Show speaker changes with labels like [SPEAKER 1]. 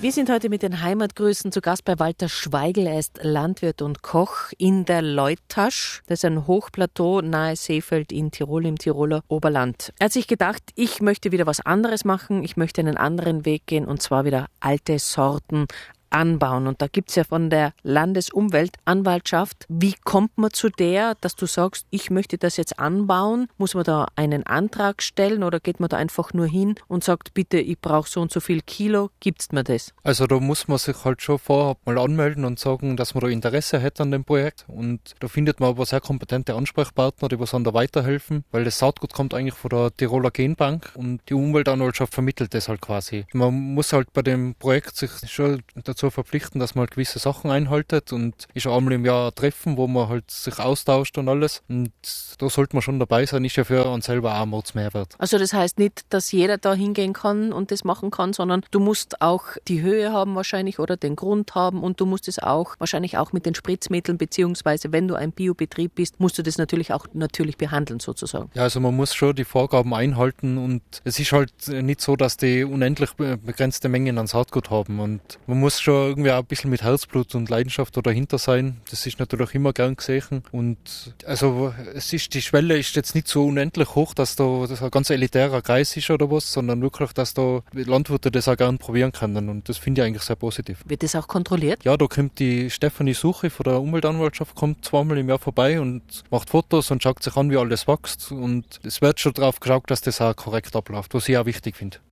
[SPEAKER 1] Wir sind heute mit den Heimatgrüßen zu Gast bei Walter Schweigl. Er ist Landwirt und Koch in der Leutasch. Das ist ein Hochplateau nahe Seefeld in Tirol, im Tiroler Oberland. Er hat sich gedacht, ich möchte wieder was anderes machen. Ich möchte einen anderen Weg gehen und zwar wieder alte Sorten anbauen. Und da gibt es ja von der Landesumweltanwaltschaft, wie kommt man zu der, dass du sagst, ich möchte das jetzt anbauen? Muss man da einen Antrag stellen oder geht man da einfach nur hin und sagt, bitte, ich brauche so und so viel Kilo, gibt's mir das?
[SPEAKER 2] Also da muss man sich halt schon vorab mal anmelden und sagen, dass man da Interesse hat an dem Projekt. Und da findet man aber sehr kompetente Ansprechpartner, die was da weiterhelfen, weil das Saatgut kommt eigentlich von der Tiroler Genbank und die Umweltanwaltschaft vermittelt das halt quasi. Man muss halt bei dem Projekt sich schon dazu verpflichten, dass man halt gewisse Sachen einhaltet und ist auch einmal im Jahr ein Treffen, wo man halt sich austauscht und alles. Und da sollte man schon dabei sein, ist ja für einen selber auch ein Mordsmehrwert.
[SPEAKER 1] Also das heißt nicht, dass jeder da hingehen kann und das machen kann, sondern du musst auch die Höhe haben wahrscheinlich oder den Grund haben und du musst es auch wahrscheinlich auch mit den Spritzmitteln, beziehungsweise wenn du ein Biobetrieb bist, musst du das natürlich auch natürlich behandeln sozusagen.
[SPEAKER 2] Ja, also man muss schon die Vorgaben einhalten und es ist halt nicht so, dass die unendlich begrenzte Mengen an Saatgut haben und man muss schon irgendwie auch ein bisschen mit Herzblut und Leidenschaft dahinter sein. Das ist natürlich immer gern gesehen. Und also die Schwelle ist jetzt nicht so unendlich hoch, dass das ein ganz elitärer Kreis ist oder was, sondern wirklich, dass da Landwirte das auch gern probieren können. Und das finde ich eigentlich sehr positiv.
[SPEAKER 1] Wird das auch kontrolliert?
[SPEAKER 2] Ja, da kommt die Stefanie Suche von der Umweltanwaltschaft, kommt zweimal im Jahr vorbei und macht Fotos und schaut sich an, wie alles wächst. Und es wird schon darauf geschaut, dass das auch korrekt abläuft, was ich auch wichtig finde.